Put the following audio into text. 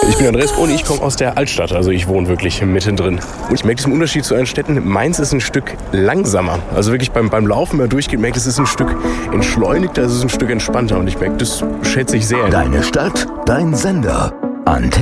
Ich bin Andreas und ich komme aus der Altstadt, also ich wohne wirklich mittendrin. Und ich merke diesen Unterschied zu anderen Städten. Mainz ist ein Stück langsamer. Also wirklich beim Laufen, wenn man durchgeht, merkt es ist ein Stück entschleunigter, es ist ein Stück entspannter. Und ich merke, das schätze ich sehr. Deine Stadt, dein Sender. Antenne.